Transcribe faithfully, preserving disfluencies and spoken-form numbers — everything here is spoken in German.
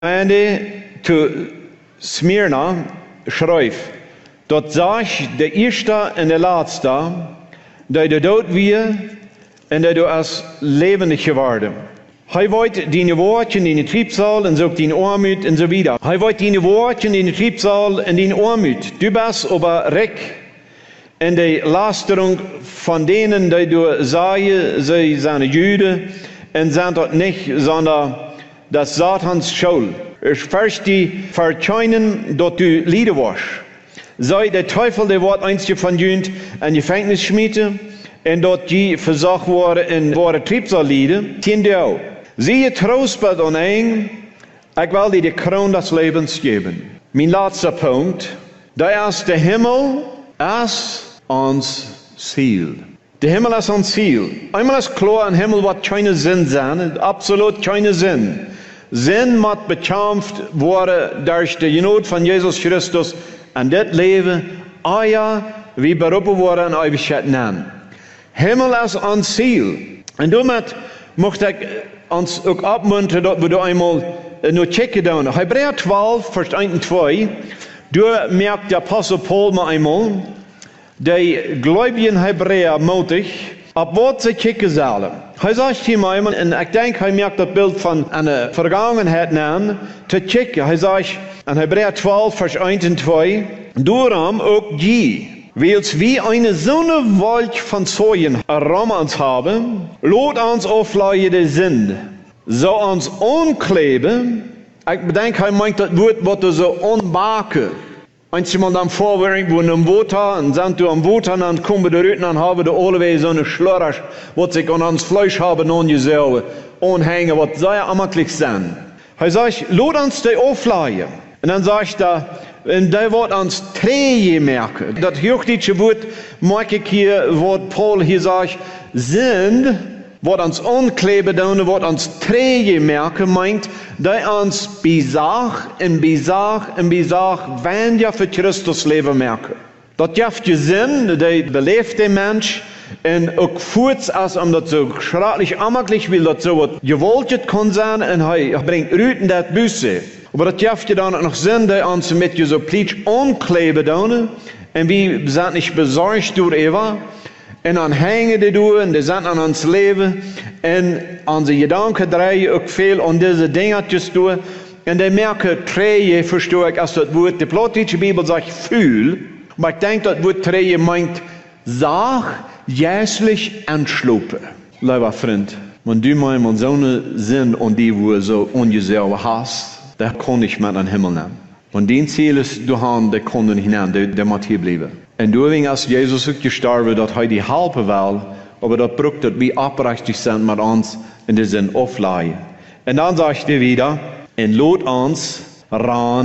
Gemeinde zu Smyrna schreibt, dort sag der Erste und der Letzte, der du dort wir und der du als lebendig geworden. Hij weet die woordjes in de triebzaal en zoekt die Armut en so wieder. Hij weet die woordjes in de triebzaal en die Armut. Du bist aber recht in de Lasterung von denen, die du sagen, sie sind Juden und sind dort nicht, sondern das Satans Schuld. Ich verstehe die Verscheinen, dass du Lieder warst. Sei der Teufel, der wird einst von Juden in Gefängnis schmieden und dort die versagt worden in wahre Triebsaallieder. Tien du auch. Siehe Trost bei den Eng, ich will dir die Krone des Lebens geben. Mein letzter Punkt, der ist der Himmel, ist uns Ziel. Der Himmel ist uns Ziel. Einmal ist klar, ein Himmel wird keinen Sinn sein, absolut keinen Sinn. Sinn wird bekämpft worden durch die Not von Jesus Christus an das Leben, ah ja, wie berufen worden in Ewigkeit nennen. Himmel ist uns Ziel. Und damit möchte ich uns auch abmuntern, dass wir da einmal nur checken da. Hebräer zwölf, Vers eins und zwei, da merkt der Apostel Paul mal einmal, die gläubigen Hebräer mutig, ab was sie checken sollen. Er sagt hier mal einmal, und ich denke, er merkt das Bild von einer Vergangenheit an, zu checken. Er sagt, in Hebräer zwölf, Vers eins und zwei, darum auch die, weil wir eine so eine Wolke von Zeugen herum uns haben, lot uns aufleihen der Sünde, so uns unkleben. Ich bedenke, er meint das Wort, was so unbaken. Einmal dann vorwärts, wo ein Water, und sind du am Water, dann kommen wir da rein, dann haben wir alle so eine Schlurre, was sich an uns Fleisch haben, angesaugt, anhängen, was sehr amtlich sein. Er sagt, lot uns die aufleihen. Und dann sagt er, und der wird uns Träge merken. Das hochdeutsche Wort, mag ich hier, was Paul hier sagt, sind, wird uns unkleben, dann wird uns Träge merken, meint, der uns besagt, und besagt, und besagt, wenn ja für Christus leben merken. Das gibt ja Sinn, der belebt der Mensch, und auch kurz, als um das so schrecklich amtlich will, das so gewollt kann sein, und er bringt Rüten das Büsse. Aber das gibt ja dann noch Sinn, der uns mit so plitsch ankleben dann, und wir sind nicht besorgt durch Eva, und dann hängen die durch, und die sind an uns Leben, und unsere Gedanken drehen auch viel an diese Dinge durch, und die merken, Träge, verstehe ich, als das Wort, die plattische Bibel sagt, fühl, aber ich denke, das Wort Träge meint, sag, jässlich entschluppen. Lieber Freund, wenn du mal so einen Sinn und die, wo du so ungesehen hast, der kann ich mit an den Himmel nehmen. Und den Ziel ist, du hast, der kann nicht nehmen, der, der muss hier bleiben. Und du als Jesus auch gestorben, dass er die halbe Welt, aber das braucht, dass wir abrechtig sind mit uns in diesen Aufleihen. Und dann sag ich dir wieder, und lot uns ran